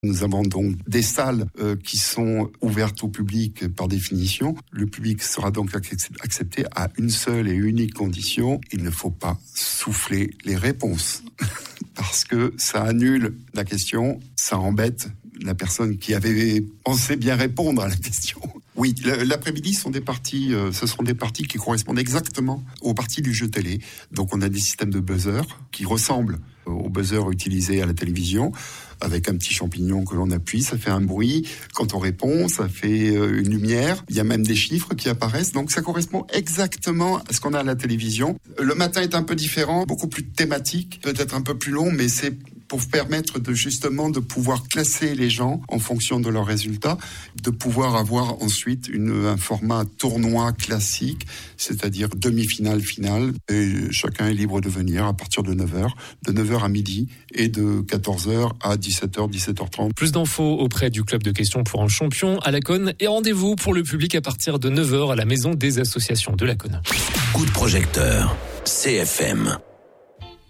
Nous avons donc des salles qui sont ouvertes au public par définition. Le public sera donc accepté à une seule et unique condition. Il ne faut pas souffler les réponses parce que ça annule la question, ça embête la personne qui avait pensé bien répondre à la question. Oui, l'après-midi ce seront des parties qui correspondent exactement aux parties du jeu télé. Donc on a des systèmes de buzzer qui ressemblent aux buzzers utilisés à la télévision, avec un petit champignon que l'on appuie, ça fait un bruit. Quand on répond, ça fait une lumière. Il y a même des chiffres qui apparaissent. Donc ça correspond exactement à ce qu'on a à la télévision. Le matin est un peu différent, beaucoup plus thématique, peut-être un peu plus long, mais c'est pour permettre de pouvoir classer les gens en fonction de leurs résultats, de pouvoir avoir ensuite un format tournoi classique, c'est-à-dire demi-finale, finale, et chacun est libre de venir à partir de 9h à midi, et de 14h à 17h, 17h30. Plus d'infos auprès du club de questions pour un champion à Laconne, et rendez-vous pour le public à partir de 9h à la maison des associations de Laconne. Coup de projecteur, CFM.